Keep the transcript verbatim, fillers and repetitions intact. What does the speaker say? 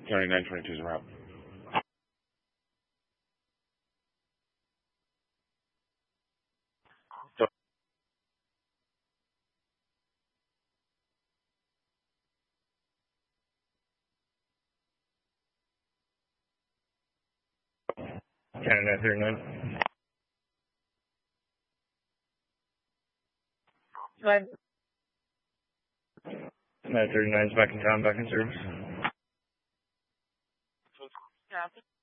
thirty-nine twenty-two is a route. Canada thirty-nine. Nine. Canada thirty-nine is back in town, back in service. Copy.